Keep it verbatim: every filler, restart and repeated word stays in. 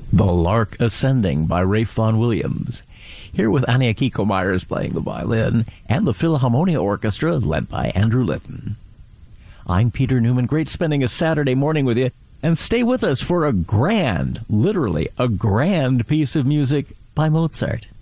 The Lark Ascending by Ralph Vaughan Williams. Here with Anya Kiko Myers playing the violin and the Philharmonia Orchestra led by Andrew Litton. I'm Peter Newman. Great spending a Saturday morning with you. And stay with us for a grand, literally a grand piece of music by Mozart.